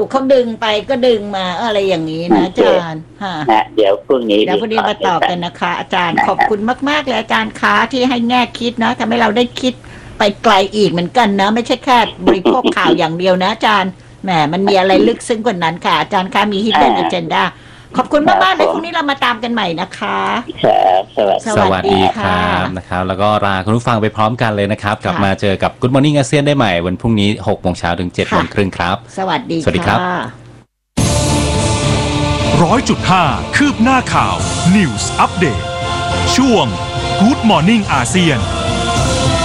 กเขาดึงไปก็ดึงมาอะไรอย่างนี้นะอาจารย์เดี๋ยวพรุ่งนี้มาต่อกันนะคะอาจารย์ขอบคุณมากๆเลยอาจารย์ค้าที่ให้แง่คิดนะทำให้เราได้คิดไปไกลอีกเหมือนกันนะไม่ใช่แค่บริโภคข่าวอย่างเดียวนะอาจารย์แหมมันมีอะไรลึกซึ้งกว่านั้นค่ะอาจารย์คะมี hidden agenda ขอบคุณมากๆเลยพรุ่งนี้เรามาตามกันใหม่นะคะครับสวัสดีครับนะครับแล้วก็ลาคุณผู้ฟังไปพร้อมกันเลยนะครับกลับมาเจอกับ Good Morning อาเซียนได้ใหม่วันพรุ่งนี้ 6 โมงเช้าถึง 7 โมงครึ่งครับสวัสดีครับ 100.5 คืบหน้าข่าว News Update ช่วง Good Morning อาเซียน